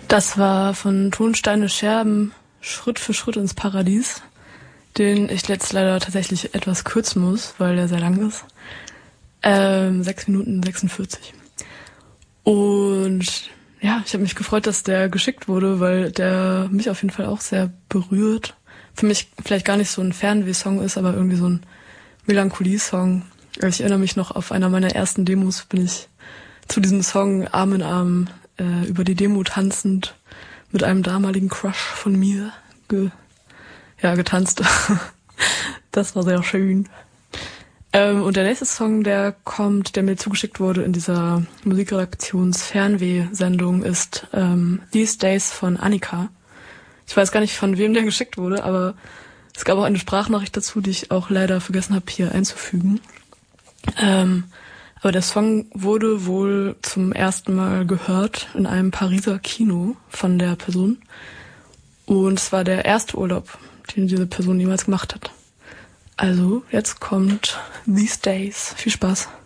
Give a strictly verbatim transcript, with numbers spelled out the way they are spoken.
Das war von Tonsteine Scherben Schritt für Schritt ins Paradies, den ich jetzt leider tatsächlich etwas kürzen muss, weil der sehr lang ist. Ähm, sechs Minuten sechsundvierzig. Und ja, ich habe mich gefreut, dass der geschickt wurde, weil der mich auf jeden Fall auch sehr berührt. Für mich vielleicht gar nicht so ein Fernweh-Song ist, aber irgendwie so ein Melancholie-Song. Ich erinnere mich noch, auf einer meiner ersten Demos bin ich zu diesem Song Arm in Arm äh, über die Demo tanzend mit einem damaligen Crush von mir ge- ja, getanzt. Das war sehr schön. Ähm, und der nächste Song, der kommt, der mir zugeschickt wurde in dieser Musikredaktions-Fernweh-Sendung, ist ähm, These Days von Annika. Ich weiß gar nicht, von wem der geschickt wurde, aber es gab auch eine Sprachnachricht dazu, die ich auch leider vergessen habe, hier einzufügen. Ähm, aber der Song wurde wohl zum ersten Mal gehört in einem Pariser Kino von der Person. Und es war der erste Urlaub, den diese Person jemals gemacht hat. Also, jetzt kommt These Days. Viel Spaß.